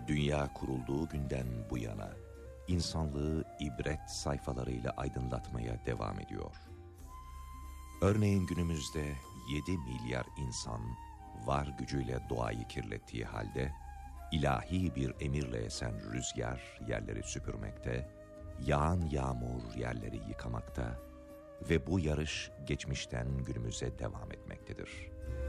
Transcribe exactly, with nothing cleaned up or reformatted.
Dünya kurulduğu günden bu yana insanlığı ibret sayfalarıyla aydınlatmaya devam ediyor. Örneğin günümüzde yedi milyar insan var gücüyle doğayı kirlettiği halde ilahi bir emirle esen rüzgar yerleri süpürmekte, yağan yağmur yerleri yıkamakta ve bu yarış geçmişten günümüze devam etmektedir.